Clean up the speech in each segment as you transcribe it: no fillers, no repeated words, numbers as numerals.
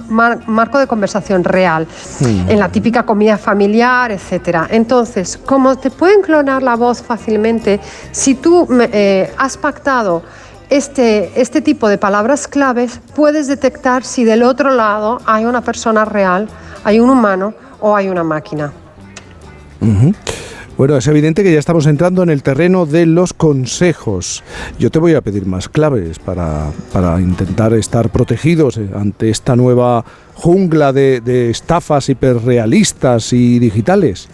marco de conversación real, en la típica comida familiar, etcétera. Entonces, como te pueden clonar la voz fácilmente, si tú has pactado este tipo de palabras claves, puedes detectar si del otro lado hay una persona real, hay un humano o hay una máquina. Bueno, es evidente que ya estamos entrando en el terreno de los consejos. Yo te voy a pedir más claves para intentar estar protegidos ante esta nueva jungla de estafas hiperrealistas y digitales.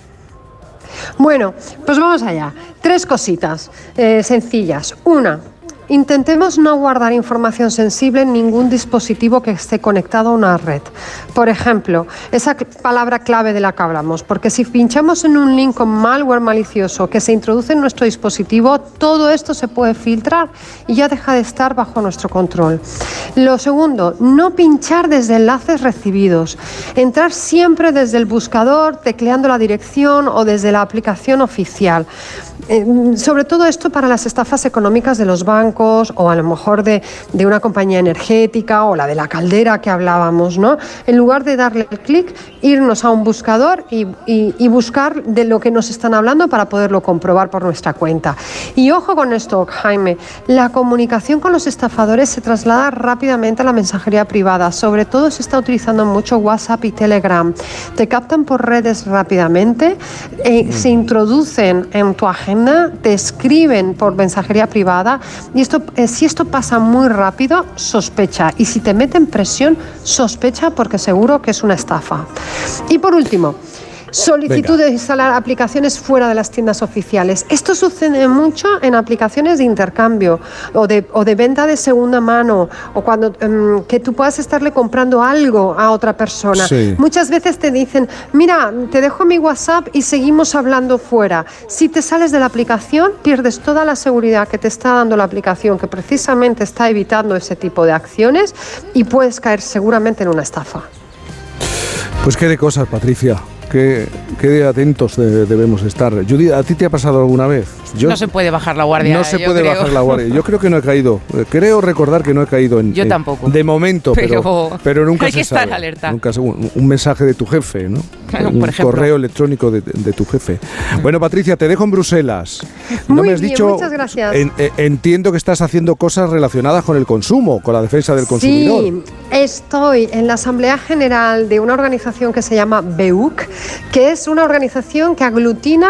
Bueno, pues vamos allá. 3 cositas sencillas. Una, intentemos no guardar información sensible en ningún dispositivo que esté conectado a una red. Por ejemplo, esa palabra clave de la que hablamos, porque si pinchamos en un link con malware malicioso que se introduce en nuestro dispositivo, todo esto se puede filtrar y ya deja de estar bajo nuestro control. Lo segundo, no pinchar desde enlaces recibidos. Entrar siempre desde el buscador, tecleando la dirección o desde la aplicación oficial. Sobre todo esto para las estafas económicas de los bancos o a lo mejor de una compañía energética o la de la caldera que hablábamos, ¿no? En lugar de darle el clic, irnos a un buscador y buscar de lo que nos están hablando para poderlo comprobar por nuestra cuenta. Y ojo con esto, Jaime, la comunicación con los estafadores se traslada rápidamente a la mensajería privada, sobre todo se está utilizando mucho WhatsApp y Telegram. Te captan por redes rápidamente, se introducen en tu agenda, te escriben por mensajería privada y si esto pasa muy rápido, sospecha, y si te meten presión, sospecha porque seguro que es una estafa. Y por último, solicitud de instalar aplicaciones fuera de las tiendas oficiales. Esto sucede mucho en aplicaciones de intercambio o de venta de segunda mano, o cuando que tú puedas estarle comprando algo a otra persona. Sí. Muchas veces te dicen, mira, te dejo mi WhatsApp y seguimos hablando fuera. Si te sales de la aplicación, pierdes toda la seguridad que te está dando la aplicación, que precisamente está evitando ese tipo de acciones, y puedes caer seguramente en una estafa. Pues qué de cosas, Patricia. Qué atentos debemos estar. Judy, ¿a ti te ha pasado alguna vez? No se puede bajar la guardia. No se puede bajar la guardia. Yo creo que no he caído. Creo recordar que no he caído en... Yo tampoco. De momento, pero nunca hay se que sabe. estar alerta. Nunca un mensaje de tu jefe, ¿no? Claro, un por ejemplo. Correo electrónico de tu jefe. Bueno, Patricia, te dejo en Bruselas. Muy no me has bien, dicho, muchas gracias. Entiendo que estás haciendo cosas relacionadas con el consumo, con la defensa del consumidor. Sí, estoy en la Asamblea General de una organización que se llama BEUC, que es una organización que aglutina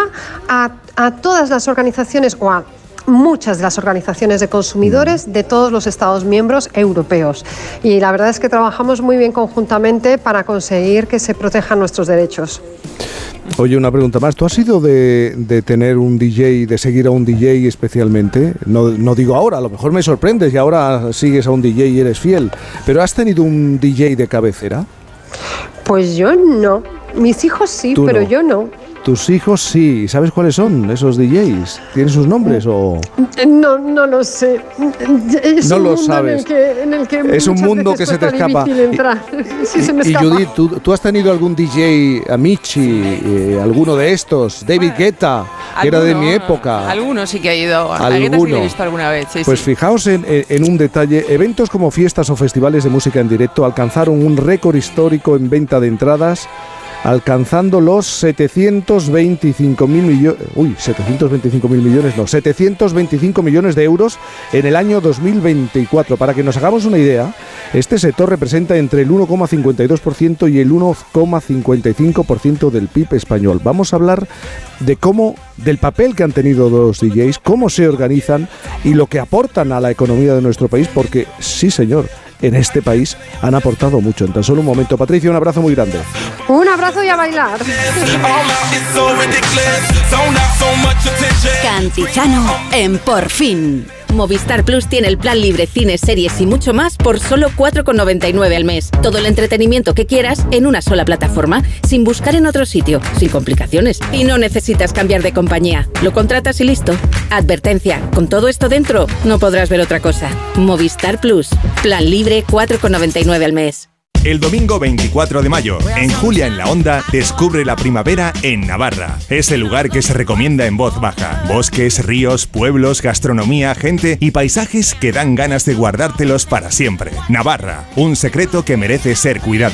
a todas las organizaciones o a muchas de las organizaciones de consumidores de todos los Estados miembros europeos. Y la verdad es que trabajamos muy bien conjuntamente para conseguir que se protejan nuestros derechos. Oye, una pregunta más. ¿Tú has sido de tener un DJ, de seguir a un DJ especialmente? No digo ahora, a lo mejor me sorprendes y ahora sigues a un DJ y eres fiel. ¿Pero has tenido un DJ de cabecera? Pues yo no. Mis hijos sí, pero yo no. Tus hijos sí. ¿Sabes cuáles son esos DJs? ¿Tienen sus nombres o...? No lo sé. Es no un lo mundo sabes. En el que es un mundo que se te escapa. Sí, se me escapa. Y Judith, ¿tú has tenido algún DJ, Amici, alguno de estos? David Guetta, que era de mi época. Algunos sí que ha ido. A Guetta sí que he visto alguna vez. Sí, pues sí. Fijaos en un detalle. Eventos como fiestas o festivales de música en directo alcanzaron un récord histórico en venta de entradas, alcanzando los 725 millones de euros en el año 2024. Para que nos hagamos una idea, este sector representa entre el 1,52% y el 1,55% del PIB español. Vamos a hablar del papel que han tenido los DJs, cómo se organizan y lo que aportan a la economía de nuestro país, porque sí, señor, en este país han aportado mucho. En tan solo un momento, Patricia, un abrazo muy grande. Un abrazo y a bailar. Cantizano en Por Fin. Movistar Plus tiene el plan libre, cines, series y mucho más por solo 4,99 al mes. Todo el entretenimiento que quieras en una sola plataforma, sin buscar en otro sitio, sin complicaciones. Y no necesitas cambiar de compañía. Lo contratas y listo. Advertencia, con todo esto dentro, no podrás ver otra cosa. Movistar Plus. Plan libre, 4,99 al mes. El domingo 24 de mayo, en Julia en la Onda, descubre la primavera en Navarra. Es el lugar que se recomienda en voz baja. Bosques, ríos, pueblos, gastronomía, gente y paisajes que dan ganas de guardártelos para siempre. Navarra, un secreto que merece ser cuidado.